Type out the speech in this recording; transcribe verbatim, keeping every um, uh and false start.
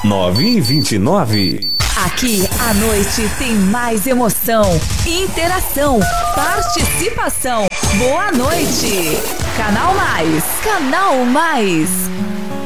nove e vinte e nove. Aqui a noite tem mais emoção, interação, participação. Boa noite. Canal Mais. Canal Mais.